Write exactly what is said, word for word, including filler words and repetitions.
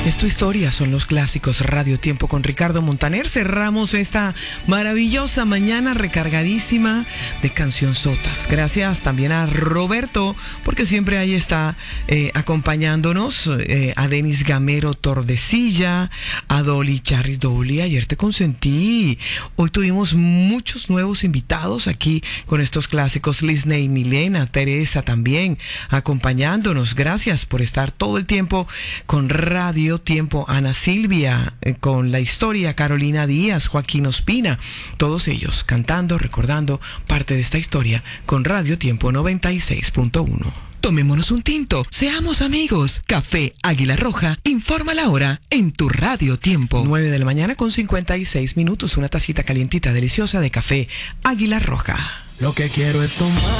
Es tu historia, son los clásicos Radio Tiempo con Ricardo Montaner. Cerramos esta maravillosa mañana recargadísima de cancionzotas. Gracias también a Roberto, porque siempre ahí está eh, acompañándonos, eh, a Denis Gamero Tordesilla, a Dolly Charris. Dolly, ayer te consentí. Hoy tuvimos muchos nuevos invitados aquí con estos clásicos. Lisney Milena, Teresa también acompañándonos. Gracias por estar todo el tiempo con Radio Tiempo. Ana Silvia, eh, con la historia, Carolina Díaz, Joaquín Ospina, todos ellos cantando, recordando parte de esta historia con Radio Tiempo noventa y seis punto uno. Tomémonos un tinto, seamos amigos. Café Águila Roja informa la hora en tu Radio Tiempo. nueve de la mañana con cincuenta y seis minutos, una tacita calientita deliciosa de café Águila Roja. Lo que quiero es tomar